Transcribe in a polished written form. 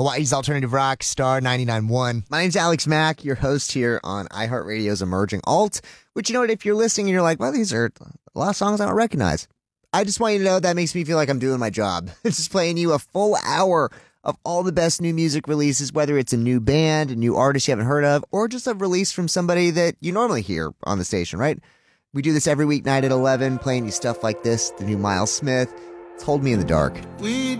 Hawaii's Alternative Rock, Star 99.1. My name's Alex Mack, your host here on iHeartRadio's Emerging Alt, which, you know what, if you're listening and you're like, well, these are a lot of songs I don't recognize. I just want you to know that makes me feel like I'm doing my job. It's just playing you a full hour of all the best new music releases, whether it's a new band, a new artist you haven't heard of, or just a release from somebody that you normally hear on the station, right? We do this every weeknight at 11, playing you stuff like this, the new Miles Smith. It's Hold Me in the Dark. We